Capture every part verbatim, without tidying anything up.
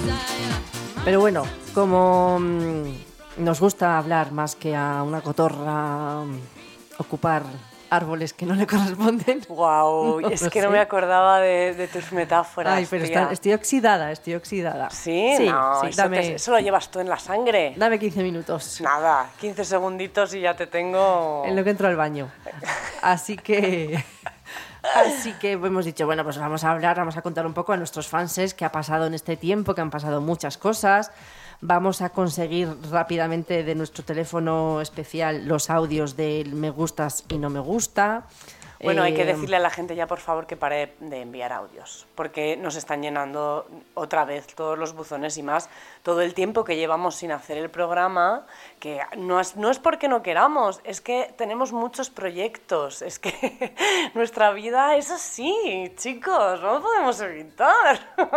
Pero bueno, como mmm, nos gusta hablar más que a una cotorra mmm, ocupar árboles que no le corresponden. Wow, no es lo que sé. no me acordaba de, de tus metáforas. Ay, pero tía. está, estoy oxidada, estoy oxidada. ¿Sí? Sí, No, sí, eso, dame, te- eso lo llevas tú en la sangre. dame quince minutos Nada, quince segunditos y ya te tengo... en lo que entro al baño. Así que... Así que hemos dicho, bueno, pues vamos a hablar, vamos a contar un poco a nuestros fanses qué ha pasado en este tiempo, que han pasado muchas cosas. Vamos a conseguir rápidamente de nuestro teléfono especial los audios del me gustas y no me gusta. Bueno, hay que Eh, decirle a la gente ya, por favor, que pare de enviar audios, porque nos están llenando otra vez todos los buzones y más todo el tiempo que llevamos sin hacer el programa, que no es, no es porque no queramos, es que tenemos muchos proyectos, es que nuestra vida es así, chicos, no lo podemos evitar.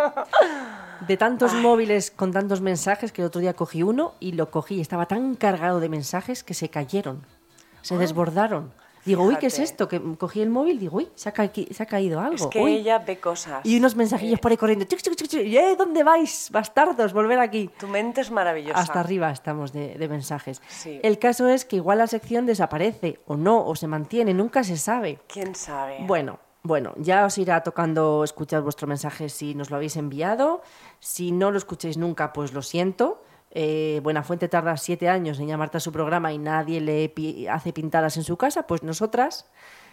De tantos móviles con tantos mensajes que el otro día cogí uno y lo cogí, estaba tan cargado de mensajes que se cayeron, se desbordaron. Digo, uy, ¿qué es Fíjate. esto? Que cogí el móvil, digo, uy, se ha, ca- se ha caído algo. Es que uy. ella ve cosas. Y unos mensajillos por ahí corriendo. Chuc, chuc, chuc, chuc. Y, "Eh, ¿dónde vais, bastardos? Volver aquí. Tu mente es maravillosa. Hasta arriba estamos de, de mensajes. Sí. El caso es que igual la sección desaparece, o no, o se mantiene, nunca se sabe. ¿Quién sabe? Bueno, bueno, ya os irá tocando escuchar vuestro mensaje si nos lo habéis enviado. Si no lo escucháis nunca, pues lo siento. Eh, Buenafuente tarda siete años en llamarte a su programa y nadie le pi- hace pintadas en su casa, pues nosotras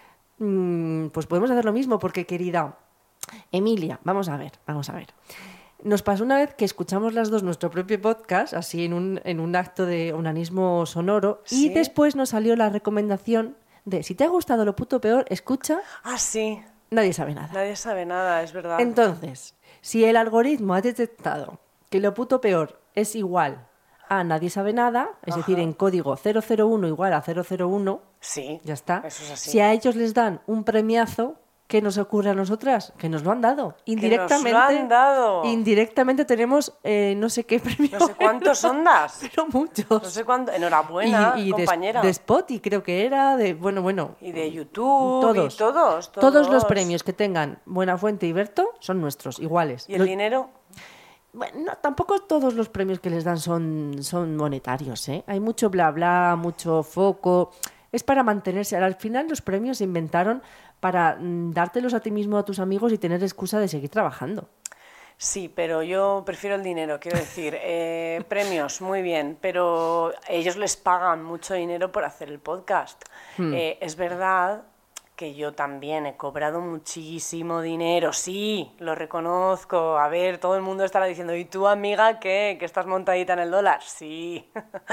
mm, pues podemos hacer lo mismo, porque querida Emilia, vamos a ver, vamos a ver. Nos pasó una vez que escuchamos las dos nuestro propio podcast, así en un, en un acto de onanismo sonoro, ¿Sí? y después nos salió la recomendación de, si te ha gustado lo puto peor, escucha, Ah, sí. nadie sabe nada. Nadie sabe nada, es verdad. Entonces, si el algoritmo ha detectado que lo puto peor es igual a nadie sabe nada, es Ajá. decir, en código cero cero uno igual a cero cero uno, Sí. ya está. Eso es así. Si a ellos les dan un premiazo, ¿qué nos ocurre a nosotras? Que nos lo han dado. Indirectamente. nos lo han dado. Indirectamente tenemos eh, no sé qué premio. No sé cuántos ondas. Pero muchos. No sé cuánto. Enhorabuena, y, y de, compañera. de Spotify creo que era, de bueno, bueno. Y de YouTube. Todos. Y todos, todos. Todos los premios que tengan Buenafuente y Berto son nuestros, iguales. ¿Y el Lo- dinero? Bueno, no, tampoco todos los premios que les dan son, son monetarios, ¿eh? Hay mucho bla bla, mucho foco. Es para mantenerse. Al final los premios se inventaron para mm, dártelos a ti mismo, a tus amigos y tener excusa de seguir trabajando. Sí, pero yo prefiero el dinero, quiero decir. Eh, premios, muy bien, pero ellos les pagan mucho dinero por hacer el podcast. Hmm. Eh, es verdad que yo también he cobrado muchísimo dinero, sí, lo reconozco. A ver, todo el mundo estará diciendo, ¿y tú, amiga, qué? ¿Que estás montadita en el dólar? Sí.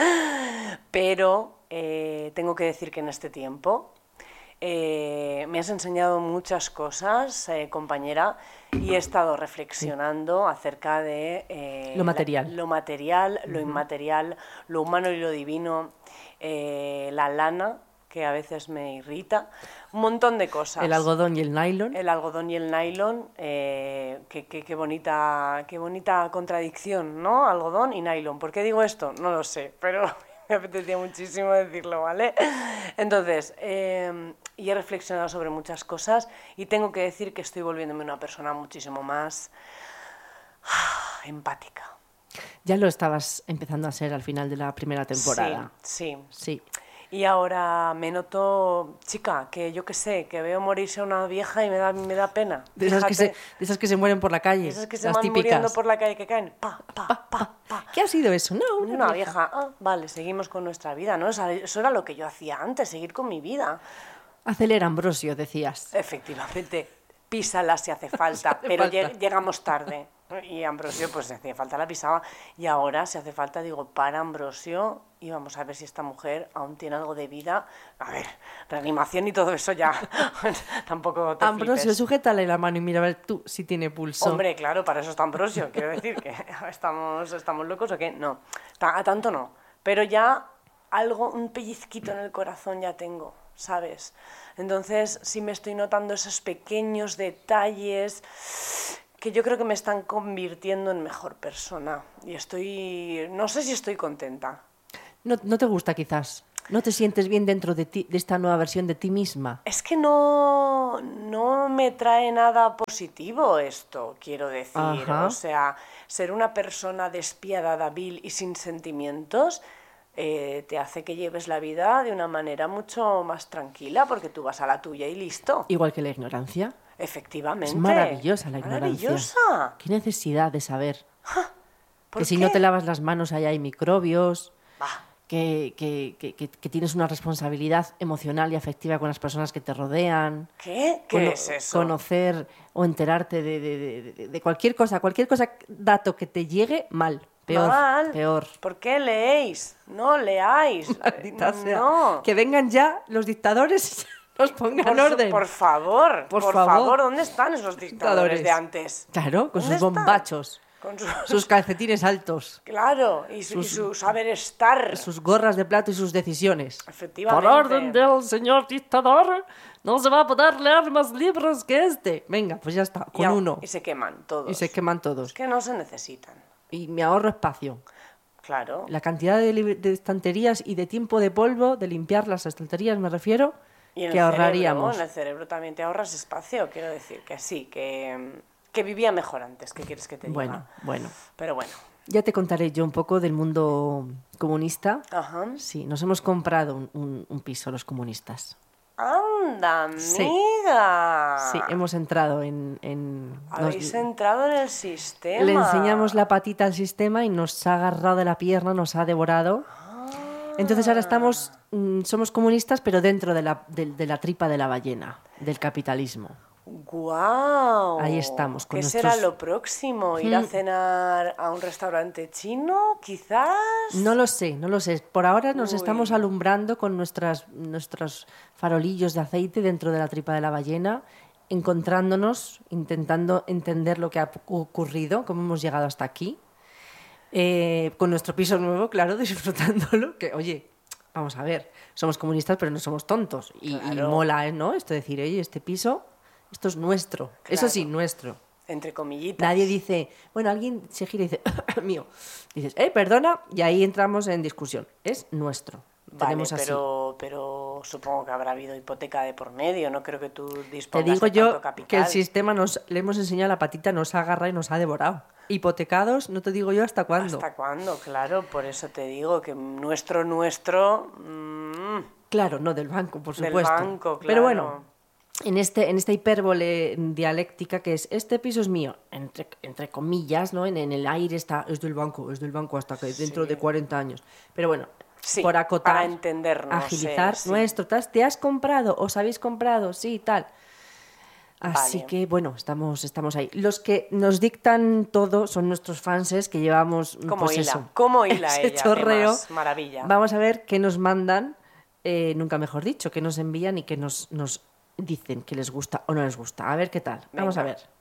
Pero eh, tengo que decir que en este tiempo eh, me has enseñado muchas cosas, eh, compañera, y he estado reflexionando acerca de... eh, Lo material. la- lo material, lo inmaterial, lo humano y lo divino, eh, la lana, que a veces me irrita, un montón de cosas. El algodón y el nylon. El algodón y el nylon, eh, qué, qué- qué bonita, qué bonita contradicción, ¿no? Algodón y nylon. ¿Por qué digo esto? No lo sé, pero me apetecía muchísimo decirlo, ¿vale? Entonces, eh, y he reflexionado sobre muchas cosas y tengo que decir que estoy volviéndome una persona muchísimo más ah, empática. Ya lo estabas empezando a ser al final de la primera temporada. Sí, sí. Sí. Y ahora me noto, chica, que yo qué sé, que veo morirse a una vieja y me da, me da pena. De esas, que se, Fíjate. de esas que se mueren por la calle. Esas que se las van típicas. muriendo por la calle, que caen, pa, pa, pa, pa. ¿Qué ha sido eso? No, una, Una vieja. vieja, ah, vale, seguimos con nuestra vida, ¿no? Esa- Eso era lo que yo hacía antes, seguir con mi vida. Acelera, Ambrosio, decías. Efectivamente, písala si hace falta, hace pero falta. lleg- llegamos tarde. Y Ambrosio, pues si hacía falta la pisaba. Y ahora, si hace falta, digo, para Ambrosio, y vamos a ver si esta mujer aún tiene algo de vida. A ver, reanimación y todo eso ya. Tampoco te Ambrosio, flipes. sujétale la mano y mira a ver tú si tiene pulso. Hombre, claro, para eso está Ambrosio. Quiero decir que estamos, estamos locos o qué. No, ta- a tanto no. Pero ya algo, un pellizquito en el corazón ya tengo, ¿sabes? Entonces sí me estoy notando esos pequeños detalles que yo creo que me están convirtiendo en mejor persona. Y estoy, no sé si estoy contenta. No, no te gusta quizás. ¿No te sientes bien dentro de ti, de esta nueva versión de ti misma? Es que no, no me trae nada positivo esto, quiero decir. Ajá. O sea, ser una persona despiadada, vil y sin sentimientos, eh, te hace que lleves la vida de una manera mucho más tranquila, porque tú vas a la tuya y listo. Igual que la ignorancia. Efectivamente. Es maravillosa la ignorancia. Maravillosa. ¿Qué necesidad de saber? ¿Por Que si qué? no te lavas las manos ahí hay microbios, Bah, que, que, que, que- que tienes una responsabilidad emocional y afectiva con las personas que te rodean. ¿qué? ¿Qué Cono- es eso? Conocer o enterarte de, de- de- de- de cualquier cosa, cualquier cosa, dato que te llegue mal. Peor, Mal. peor. ¿Por qué leéis? No leáis. Maldita sea. No. Que vengan ya los dictadores y nos pongan Por, su- orden. por favor, Por por, favor. favor, ¿dónde están esos dictadores Dictadores. de antes? Claro, con ¿Dónde sus están? bombachos, Con su- sus calcetines altos, Claro, y su, y su saber estar. sus gorras de plato y sus decisiones. Efectivamente. Por orden del señor dictador, no se va a poder leer más libros que este. Venga, pues ya está, Y con a- uno. Y se queman todos. Y se queman Es todos. que no se necesitan. Y me ahorro espacio. Claro. La cantidad de, li- de estanterías y de tiempo de polvo, de limpiar las estanterías, me refiero, Y en que el ahorraríamos. Cerebro, en el cerebro también te ahorras espacio, quiero decir que sí, que, que vivía mejor antes, ¿qué quieres que te diga? Bueno, bueno. Pero bueno. Ya te contaré yo un poco del mundo comunista. Ajá. Sí, nos hemos comprado un, un- un piso los comunistas. ¡Anda, Sí. amiga! Sí, hemos entrado en... en- nos- Habéis entrado en el sistema. le enseñamos la patita al sistema y nos ha agarrado de la pierna, nos ha devorado. Entonces ahora estamos, mm, somos comunistas, pero dentro de la, de, de la tripa de la ballena, del capitalismo. ¡Guau! Ahí estamos, con ¿Qué nuestros- será lo próximo? ¿Ir a Mm. cenar a un restaurante chino, quizás? No lo sé, no lo sé. Por ahora nos Uy. estamos alumbrando con nuestras, nuestros farolillos de aceite dentro de la tripa de la ballena, encontrándonos, intentando entender lo que ha ocurrido, cómo hemos llegado hasta aquí. Eh, con nuestro piso nuevo, claro, disfrutándolo. Que, oye, vamos a ver, somos comunistas, pero no somos tontos. Y, y Claro. mola, ¿eh? ¿no? Esto de decir, oye, este piso, esto es nuestro. Eso sí, Claro. nuestro. Entre comillitas. Nadie dice, bueno, alguien se gira y dice, mío. Dices, eh, perdona, y ahí entramos en discusión. Es nuestro. Vale, Tenemos así. pero, pero supongo que habrá habido hipoteca de por medio. No creo que tú Te dispongas digo de yo tanto capital. que el sistema nos, le hemos enseñado la patita, nos agarra y nos ha devorado. Hipotecados, no te digo yo hasta cuándo. ¿Hasta cuándo? Claro, por eso te digo que nuestro, nuestro... mm, Claro, no del banco, por Del supuesto. banco, Pero claro. bueno, en, este, en esta hipérbole dialéctica que es, este piso es mío, entre, entre comillas, ¿no? En, en el aire está, es del banco, es del banco hasta que dentro de cuarenta años. Pero bueno, Sí, por acotar, para entendernos, agilizar eh, sí. nuestro, ¿tas- ¿te has comprado? ¿Os habéis comprado? Sí, tal. Así Vale. que bueno, estamos, estamos ahí. Los que nos dictan todo son nuestros fanses que llevamos Como pues hila, eso, como hila ese ella, chorreo. además, maravilla. Vamos a ver qué nos mandan, eh, nunca mejor dicho, qué nos envían y qué nos, nos dicen que les gusta o no les gusta. A ver qué tal. Vamos a Venga. ver.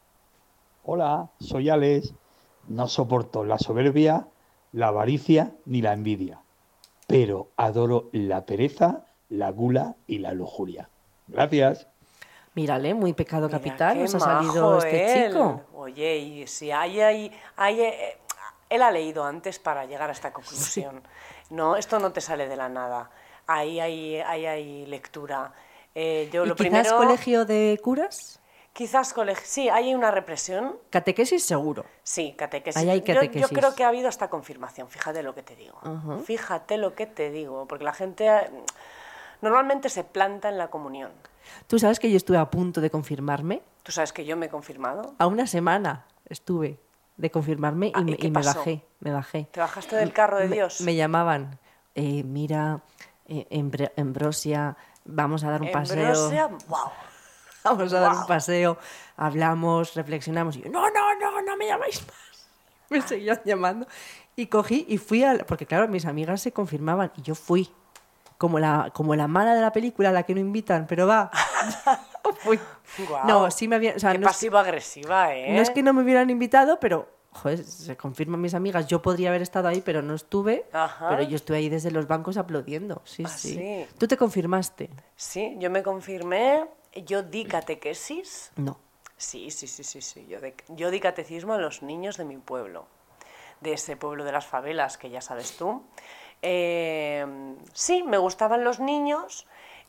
Hola, soy Alex. No soporto la soberbia, la avaricia ni la envidia, pero adoro la pereza, la gula y la lujuria. Gracias. Mírale, muy pecado Mira, capital qué nos ha salido majo este él. chico. Oye, y si hay ahí... hay, eh, él ha leído antes para llegar a esta conclusión. No, esto no te sale de la nada. Ahí hay, ahí hay lectura. Eh, yo ¿Y lo quizás primero... colegio de curas? Quizás colegio... Sí, hay una represión. Catequesis seguro. Sí, catequesis. Ahí hay Yo- Yo, catequesis. creo que ha habido hasta confirmación, fíjate lo que te digo. Ujú. Fíjate lo que te digo, porque la gente eh, normalmente se planta en la comunión. ¿Tú sabes que yo estuve a punto de confirmarme? ¿Tú sabes que yo me he confirmado? A una semana estuve de confirmarme y, Ah, ¿y me, qué y me pasó? bajé, me bajé. ¿Te bajaste del carro de Me- Dios? Me, llamaban, eh, mira, eh, Embr- Ambrosia, vamos a dar un paseo. Ambrosia, wow. Vamos a dar un Guau. paseo, hablamos, reflexionamos. Y yo, no, no, no, no me llamáis más. Me seguían llamando. Y cogí y fui al... Porque claro, mis amigas se confirmaban y yo fui. Como la, como la mala de la película, a la que no invitan, pero va. Fui. Guau. No, sí me habían... O sea, Qué no, es, pasivo-agresiva, ¿eh? no es que no me hubieran invitado, pero... Joder, se confirman mis amigas. Yo podría haber estado ahí, pero no estuve. Ajá. Pero yo estuve ahí desde los bancos aplaudiendo. Sí, Ah, sí. sí. ¿Tú te confirmaste? Sí, yo me confirmé, yo di catequesis. No. Sí, sí, sí, sí, sí. Yo, de- yo di catecismo a los niños de mi pueblo, de ese pueblo de las favelas que ya sabes tú. Eh, sí, me gustaban los niños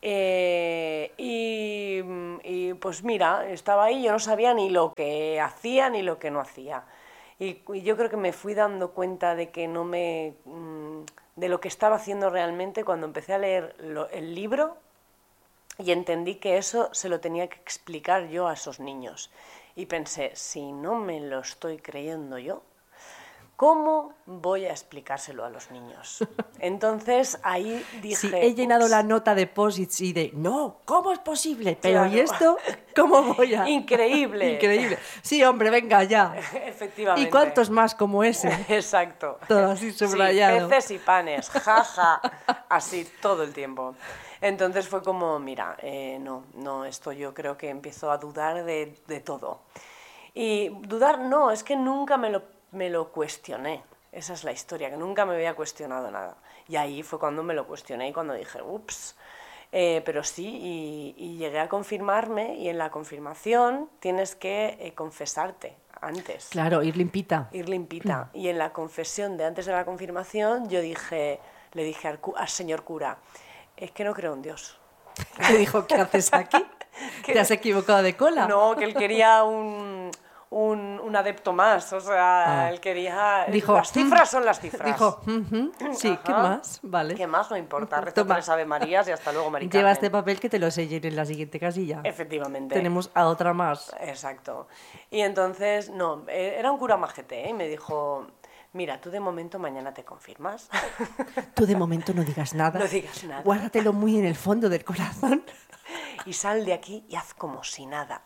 eh, y, y, pues mira, estaba ahí, yo no sabía ni lo que hacía ni lo que no hacía. Y, y yo creo que me fui dando cuenta de que no me... Mmm, de lo que estaba haciendo realmente cuando empecé a leer lo, el libro y entendí que eso se lo tenía que explicar yo a esos niños. Y pensé, si no me lo estoy creyendo yo, ¿cómo voy a explicárselo a los niños? Entonces ahí dije... Sí, he llenado ups, la nota de posits y de, no, ¿cómo es posible? Pero claro. ¿y esto? ¿Cómo voy a...? Increíble. Increíble. Sí, hombre, venga ya. Efectivamente. ¿Y cuántos más como ese? Exacto. Todo así subrayado. Sí, peces y panes, jaja, así todo el tiempo. Entonces fue como, mira, eh, no, no, esto yo creo que empiezo a dudar de, de todo. Y dudar no, es que nunca me lo, me lo cuestioné. Esa es la historia, que nunca me había cuestionado nada. Y ahí fue cuando me lo cuestioné y cuando dije, ups. Eh, pero sí, y, y llegué a confirmarme, y en la confirmación tienes que eh, confesarte antes. Claro, ir limpita. Ir limpita. Y en la confesión de antes de la confirmación yo dije, le dije al, cu- al señor cura, es que no creo en Dios. Te dijo, ¿qué haces aquí? ¿Te has equivocado de cola? No, que él quería un, un, un adepto más, o sea, Ah. él quería... Dijo, las cifras "Mm". son las cifras. Dijo, "Ujú, sí, ¿qué Ajá. más? Vale. ¿Qué más? No importa, reza Toma. tres Ave Marías y hasta luego, Mari Lleva Carmen. este papel que te lo sellen en la siguiente casilla. Efectivamente. Tenemos a otra más. Exacto. Y entonces, no, eh, era un cura majete, ¿eh? Y me dijo, mira, tú de momento mañana te confirmas. Tú de momento no digas nada. No digas nada. Guárdatelo muy en el fondo del corazón. Y sal de aquí y haz como si nada.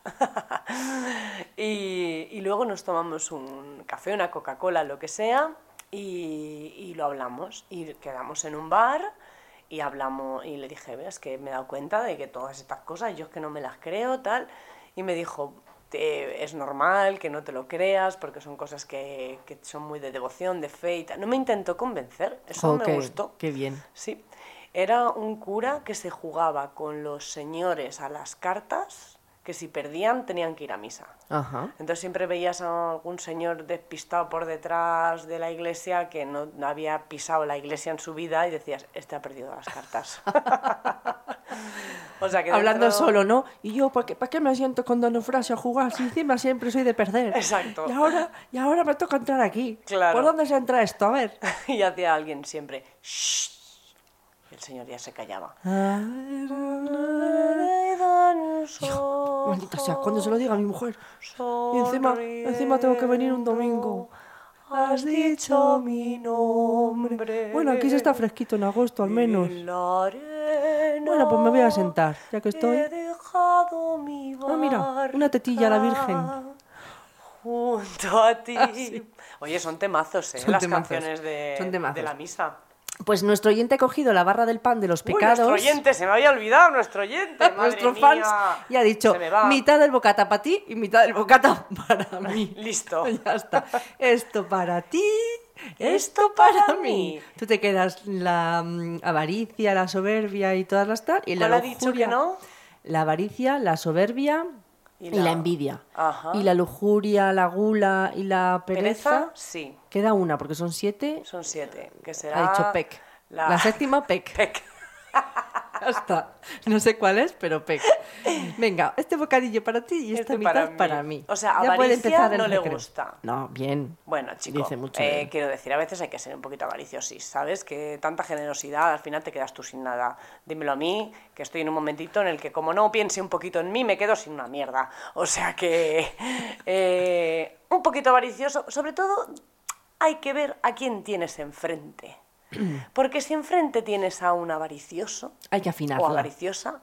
y, y luego nos tomamos un café, una Coca-Cola, lo que sea, y, y lo hablamos. Y quedamos en un bar y hablamos, y le dije, ves que me he dado cuenta de que todas estas cosas, yo es que no me las creo, tal. Y me dijo, "Te- es normal que no te lo creas, porque son cosas que, que son muy de devoción, de fe y tal". No me intentó convencer, eso Jo, me qué- gustó. Qué bien. Sí, era un cura que se jugaba con los señores a las cartas, que si perdían tenían que ir a misa. Ajá. Entonces siempre veías a algún señor despistado por detrás de la iglesia que no, no había pisado la iglesia en su vida y decías, este ha perdido las cartas. O sea que Hablando dentro- solo, ¿no? Y yo, ¿para qué, ¿para qué me siento con Don Eufrasio a jugar? Si encima siempre soy de perder. Exacto. Y ahora, y ahora me toca entrar aquí. Claro. ¿Por dónde se entra esto? A ver. Y hacía alguien siempre, "Shh". El señor ya se callaba. Maldita sea, cuando se lo diga a mi mujer. Y encima, encima tengo que venir un domingo. Has dicho mi nombre. Bueno, aquí se está fresquito en agosto, al menos. En la arena Bueno, pues me voy a sentar, ya que estoy. he dejado mi Ah, mira, una tetilla a la Virgen. Junto a ti. Ah, sí. Oye, son temazos, ¿eh? Son Las temazos, canciones de, son temazos. de la misa. Pues nuestro oyente ha cogido la barra del pan de los Uy, pecados. nuestro oyente, se me había olvidado nuestro oyente. Madre Nuestro mía. fans, y ha dicho Se me va. mitad del bocata para ti y mitad del bocata para mí. Listo. Ya está. Esto para ti, Esto esto para para mí. mí. Tú te quedas la mm, avaricia, la soberbia y todas las tal. Y la ¿Cuál ha dicho lujuria, que no? La avaricia, la soberbia y Y la, la- envidia. Ajá. Y la lujuria, la gula y la pereza. ¿Pereza? Sí, Queda una, porque son siete. son siete. Que será... Ha dicho Pec. La, séptima, Pec. Pec. Ya está. No sé cuál es, pero Pec. Venga, este bocadillo para ti y esta Este mitad para para mí. mí. O sea, Ya puede avaricia empezar el no le recreo. gusta. No, bien. Bueno, chico, Dice mucho de eh, él. quiero decir, a veces hay que ser un poquito avaricioso, ¿sabes? Que tanta generosidad, al final te quedas tú sin nada. Dímelo a mí, que estoy en un momentito en el que como no piense un poquito en mí, me quedo sin una mierda. O sea que... eh, un poquito avaricioso, sobre todo hay que ver a quién tienes enfrente. Porque si enfrente tienes a un avaricioso Hay que o afinarla. avariciosa,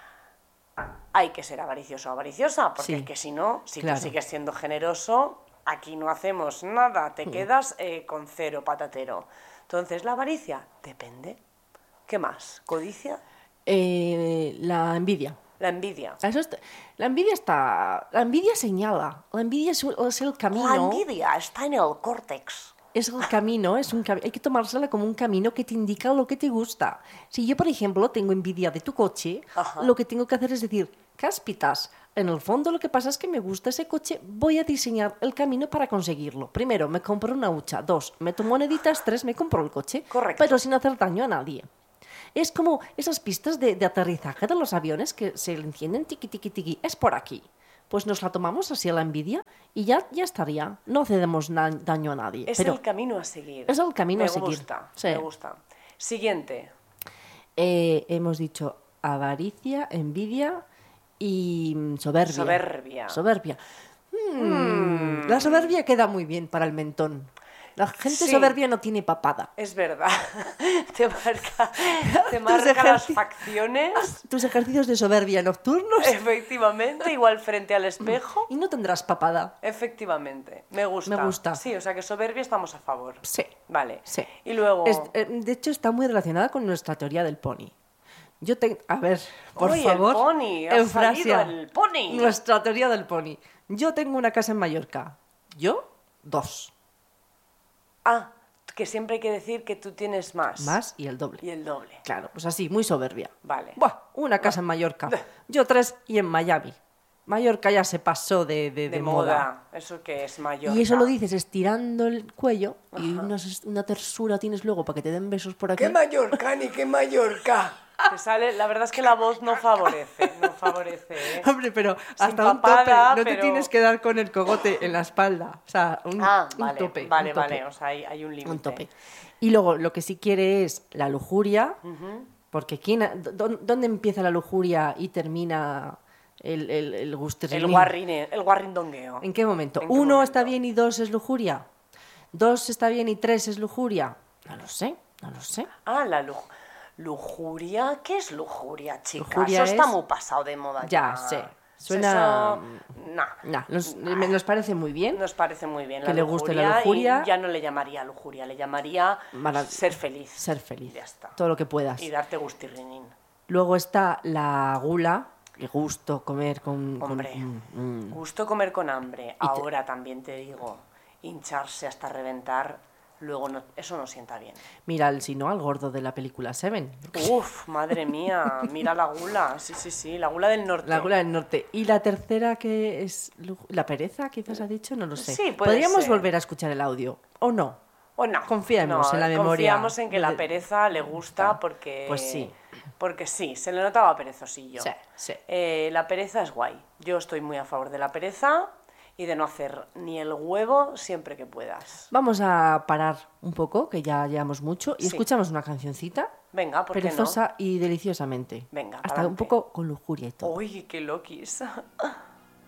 hay que ser avaricioso o avariciosa, porque Sí. es que si no, si Claro. tú sigues siendo generoso, aquí no hacemos nada, te quedas eh, con cero patatero. Entonces, la avaricia, depende. ¿Qué más? ¿Codicia? Eh, la envidia. La envidia. Eso está- La envidia está... La envidia señala. La envidia es, es el camino. La envidia está en el córtex. Es el camino, es un cami- hay que tomársela como un camino que te indica lo que te gusta. Si yo, por ejemplo, tengo envidia de tu coche, Ajá. lo que tengo que hacer es decir, cáspitas, en el fondo lo que pasa es que me gusta ese coche, voy a diseñar el camino para conseguirlo. Primero, me compro una hucha. Dos, meto moneditas. Tres, me compro el coche. Correcto. Pero sin hacer daño a nadie. Es como esas pistas de, de aterrizaje de los aviones que se encienden tiqui, tiqui, tiqui. Es por aquí. pues nos la tomamos así a la envidia y ya, ya estaría. No hacemos na- daño a nadie. Es pero el camino a seguir. es el camino me a seguir. Gusta, Sí. Me gusta. Siguiente. Eh, hemos dicho avaricia, envidia y mm, soberbia. Soberbia. Soberbia. Mm, La soberbia queda muy bien para el mentón. La gente Sí. soberbia no tiene papada. Es verdad. Te marca, te marca las ejerci- facciones. Tus ejercicios de soberbia nocturnos Efectivamente, igual frente al espejo. y no tendrás papada. Efectivamente, me gusta. Me gusta. Sí, o sea que soberbia estamos a favor. Sí. Vale. Sí. Y luego... Es- eh, de hecho, está muy relacionada con nuestra teoría del pony. Yo te... A ver, por Uy, el favor. pony, ha Eufrasia. salido el pony. Nuestra teoría del pony. Yo tengo una casa en Mallorca. Yo, dos. Ah, que siempre hay que decir que tú tienes más. Más y el doble. Y el doble. Claro, pues así, muy soberbia. Vale. Buah, una casa en Mallorca. Yo tres y en Miami. Mallorca ya se pasó de, de, De, de moda. Eso que es mayor. Y eso lo dices estirando el cuello y unas- una tersura tienes luego para que te den besos por aquí. ¡Qué Mallorca, ni qué Mallorca! Te sale, la verdad es que la voz no favorece, no favorece, ¿eh? Hombre, pero Sin hasta un papada, tope. No pero- te tienes que dar con el cogote en la espalda. O sea, un, Ah, un vale, tope. vale, un tope, vale, o sea, hay, hay un límite. un tope. Y luego, lo que sí quiere es la lujuria, porque ¿quién, ha- dó- ¿dónde empieza la lujuria y termina el, el, el gustirrinín? El guarrine, el guarrindongueo. ¿En qué momento? ¿En qué ¿Uno momento? está bien y dos es lujuria? ¿Dos está bien y tres es lujuria? No lo sé, no lo sé. Ah, la lu- lujuria. ¿Qué es lujuria, chica? Lujuria Eso está es- muy pasado de moda Ya ya. sé, suena- Eso... Nah. Nah, nos, me- nos parece muy bien. Nos parece muy bien Que la le guste la lujuria. y ya no le llamaría lujuria, le llamaría Marav- ser feliz. Ser feliz. Ya está. Todo lo que puedas. Y darte gustirrinín. Luego está la gula, el gusto, comer con... con- Hombre, mm, mm. gusto comer con hambre. te- Ahora también te digo, hincharse hasta reventar, luego no, eso no sienta bien. Mira, al, si no, al gordo de la película Seven. Uf, madre mía, mira la gula. Sí, sí, sí, la gula del norte. La gula del norte. Y la tercera que es... lu- ¿La pereza, quizás ha dicho? No lo sé. Sí, puede Podríamos ser. volver a escuchar el audio, ¿o no? O no. Confiemos No, en la memoria. Confiamos en que la de- pereza le gusta porque... Pues sí. Porque sí, se le notaba perezosillo. Sí, sí. Eh, la pereza es guay. Yo estoy muy a favor de la pereza y de no hacer ni el huevo siempre que puedas. Vamos a parar un poco, que ya llevamos mucho, y Sí. escuchamos una cancioncita Venga, ¿por qué no? perezosa y deliciosamente. Venga, Hasta pa'lante. un poco con lujuria y todo. Uy, qué loquis.